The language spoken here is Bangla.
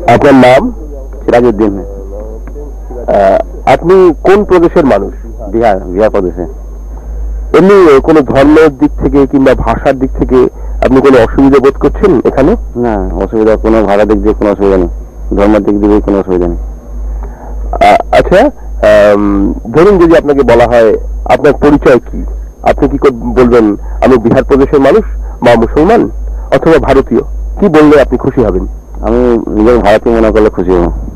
আপনার নাম? সিরাজউদ্দিন। আপনি কোন প্রদেশের মানুষ? বিহার প্রদেশে। এমনি কোনো ধর্মের দিক থেকে কিংবা ভাষার দিক থেকে আপনি কোনো অসুবিধা বোধ করছেন এখানে? না, অসুবিধা কোনো, ভাড়া দিক দিয়ে কোনো অসুবিধা নেই, ধর্মের দিক দিয়ে কোনো অসুবিধা নেই। আচ্ছা, ধরুন যদি আপনাকে বলা হয় আপনার পরিচয় কি, আপনি কি বলবেন আমি বিহার প্রদেশের মানুষ বা মুসলমান অথবা ভারতীয়? কি বললে আপনি খুশি হবেন? আমি নিজের ভারতীয় মনে করলে খুশি হব।